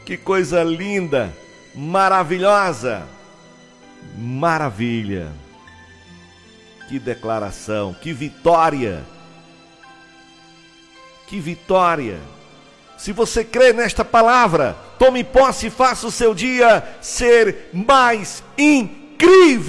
Que coisa linda, maravilhosa, maravilha. Que declaração, que vitória. Que vitória. Se você crê nesta palavra, tome posse e faça o seu dia ser mais incrível.